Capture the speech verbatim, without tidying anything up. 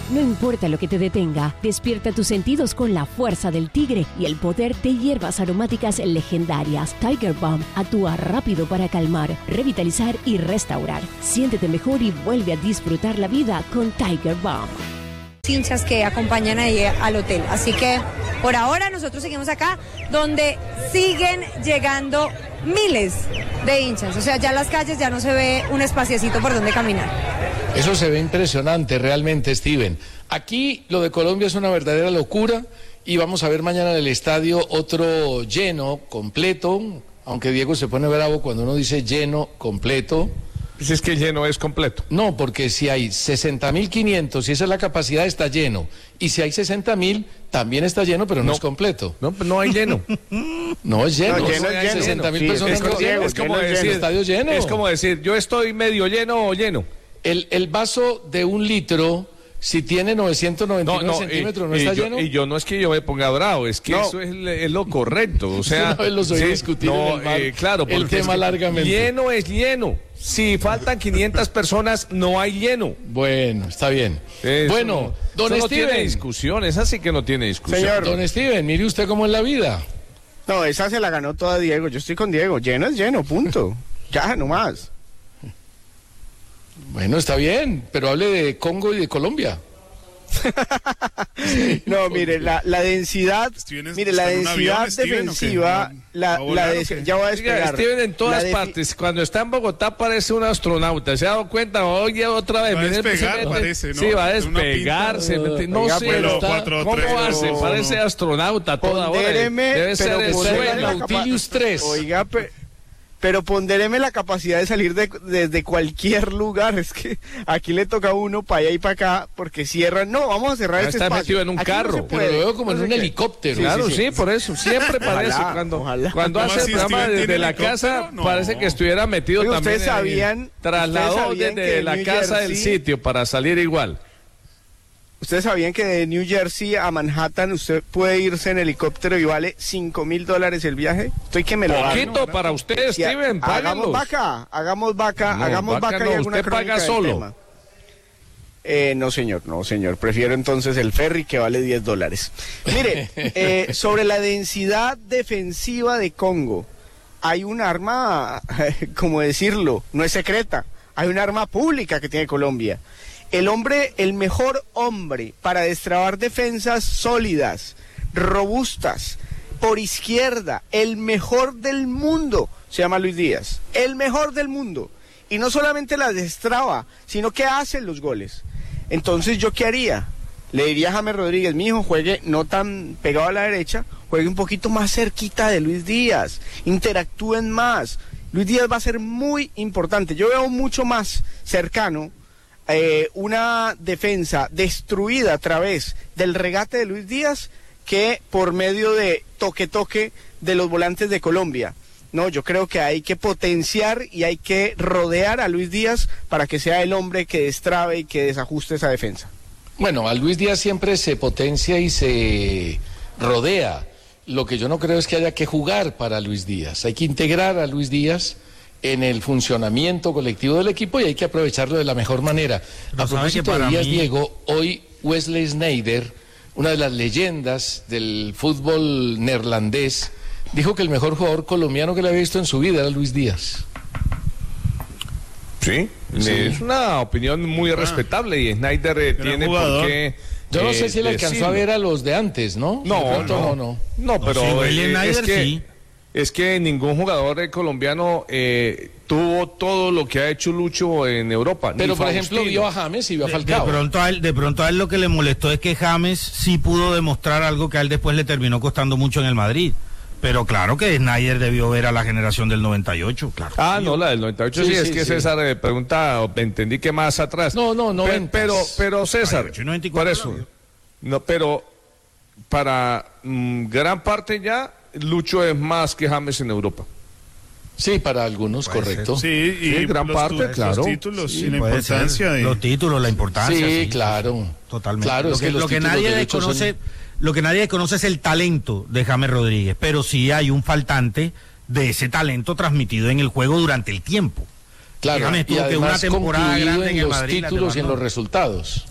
No importa lo que te detenga, despierta tus sentidos con la fuerza del tigre y el poder de hierbas aromáticas legendarias. Tiger Balm actúa rápido para calmar, revitalizar y restaurar. Siéntete mejor y vuelve a disfrutar la vida con Tiger Balm. Hinchas que acompañan ahí al hotel, así que por ahora nosotros seguimos acá donde siguen llegando miles de hinchas, o sea, ya en las calles ya no se ve un espaciecito por donde caminar. Eso se ve impresionante realmente, Steven. Aquí lo de Colombia es una verdadera locura y vamos a ver mañana en el estadio otro lleno, completo, aunque Diego se pone bravo cuando uno dice lleno, completo. Si es que lleno es completo. No, porque si hay sesenta mil quinientos, si esa es la capacidad, está lleno. Y si hay sesenta mil, también está lleno, pero no, no es completo. No, no hay lleno. No es lleno. No, lleno, no, es lleno. sesenta mil Sí, personas. Es, como, lleno, es como lleno, decir, lleno, estadio lleno. Es como decir, yo estoy medio lleno o lleno. El, el vaso de un litro, si tiene novecientos noventa y nueve no, no, centímetros, ¿no y está yo, lleno? Y yo no es que yo me ponga bravo, es que no. eso es, es lo correcto. O sea, una vez los oí sí, discutir no, en el bar, eh, claro, el tema es largamente. Lleno es lleno. Si faltan quinientas personas, no hay lleno. Bueno, está bien. Eso, bueno, don eso Steven. No tiene discusión, esa sí que no tiene discusión. Señor. Don Steven, mire usted cómo es la vida. No, esa se la ganó toda Diego, yo estoy con Diego, lleno es lleno, punto. Ya, no más. Bueno, está bien, pero hable de Congo y de Colombia. No, mire, la, la densidad, mire, la densidad defensiva, la, la de, ya voy a despegar. Steven en todas de, partes, cuando está en Bogotá parece un astronauta, ¿se ha dado cuenta? Oye, otra vez. Va a despegar, mete, parece, ¿no? Sí, va a despegar, se mete, no Oiga, sé, pero, está, cuatro, ¿cómo tres, hace? no, Parece no. astronauta toda hora. Debe ser el sueño. Nautilus tres. Oiga, pero... Pero pondéreme la capacidad de salir de, desde cualquier lugar. Es que aquí le toca a uno para allá y para acá, porque cierran. No, vamos a cerrar ya este está espacio. metido en un aquí carro. no pero lo veo como no en un qué. helicóptero. Sí, claro, sí, sí, sí, por eso. Siempre parece. Ojalá, cuando ojalá. cuando hace el si programa Steven desde la tiene casa, no. parece que estuviera metido Oiga, también. ustedes sabían, Trasladó ustedes sabían desde que la New casa Jersey, del sitio para salir igual. Ustedes sabían que de New Jersey a Manhattan usted puede irse en helicóptero y vale cinco mil dólares el viaje. Estoy que me lo hago. Poquito para ustedes, Si Steven, ha, hagamos páganlos. vaca, hagamos vaca, No, hagamos vaca vaca no, y alguna usted crónica paga del solo. tema. Eh, no señor, no señor, prefiero entonces el ferry que vale diez dólares. Mire, eh, sobre la densidad defensiva de Congo, hay un arma, como decirlo, no es secreta, hay un arma pública que tiene Colombia. El hombre, el mejor hombre para destrabar defensas sólidas, robustas, por izquierda, el mejor del mundo, se llama Luis Díaz, el mejor del mundo. Y no solamente las destraba, sino que hace los goles. Entonces, ¿yo qué haría? Le diría a James Rodríguez, mi hijo, juegue no tan pegado a la derecha, juegue un poquito más cerquita de Luis Díaz, interactúen más. Luis Díaz va a ser muy importante. Yo veo mucho más cercano eh, una defensa destruida a través del regate de Luis Díaz que por medio de toque-toque de los volantes de Colombia. No, yo creo que hay que potenciar y hay que rodear a Luis Díaz para que sea el hombre que destrabe y que desajuste esa defensa. Bueno, a Luis Díaz siempre se potencia y se rodea. Lo que yo no creo es que haya que jugar para Luis Díaz. Hay que integrar a Luis Díaz en el funcionamiento colectivo del equipo y hay que aprovecharlo de la mejor manera. Pero a propósito de Díaz, mí... Diego, hoy Wesley Sneijder, una de las leyendas del fútbol neerlandés, dijo que el mejor jugador colombiano que le había visto en su vida era Luis Díaz. Sí, sí. Es una opinión muy ah. respetable y Sneijder eh, tiene jugador. por qué... Yo no eh, sé si él alcanzó decirlo. a ver a los de antes, ¿no? No, pronto, no, no, no. No, pero no, sí, eh, es, que, sí. es que ningún jugador eh, colombiano eh, tuvo todo lo que ha hecho Lucho en Europa. Pero, Ni por Faustino. ejemplo, vio a James y vio a De, Falcao. de, pronto a él, de pronto a él lo que le molestó es que James sí pudo demostrar algo que a él después le terminó costando mucho en el Madrid. Pero claro que Sneijder debió ver a la generación del noventa y ocho, claro. Ah, no, la del noventa y ocho sí, sí es sí, que sí. César eh, pregunta, entendí que más atrás. No, no, no. Pero, pero, pero César, noventa y ocho y noventa y cuatro por eso, no, pero para mm, gran parte ya, Lucho es más que James en Europa. Sí, para algunos, Puede correcto. Sí, y Sí, gran los, parte, los claro. títulos Sí, y la puede importancia ser. de... Los títulos, la importancia. Sí, sí, claro. Totalmente. Claro, lo es que, que los lo que títulos nadie de Lucho desconoce, son- lo que nadie desconoce es el talento de James Rodríguez, pero sí hay un faltante de ese talento transmitido en el juego durante el tiempo. Claro, James y tuvo que una además temporada concluido grande en en el los Madrid, la títulos y en demandó. los resultados.